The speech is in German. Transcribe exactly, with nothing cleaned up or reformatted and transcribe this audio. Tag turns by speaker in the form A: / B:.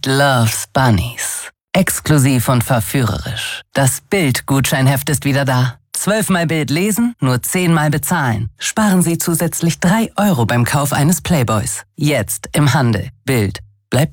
A: Bild loves Bunnies. Exklusiv und verführerisch. Das Bild-Gutscheinheft ist wieder da. Zwölfmal Bild lesen, nur zehnmal bezahlen. Sparen Sie zusätzlich drei Euro beim Kauf eines Playboys. Jetzt im Handel. Bild.